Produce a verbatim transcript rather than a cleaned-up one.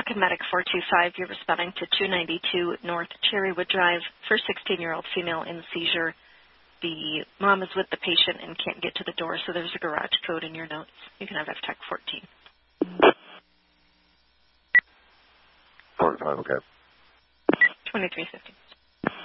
Kentucky Medic four two five, you're responding to two ninety-two North Cherrywood Drive for sixteen-year-old female in seizure. The mom is with the patient and can't get to the door, so there's a garage code in your notes. You can have F TEC fourteen. forty-five, okay. twenty-three fifty.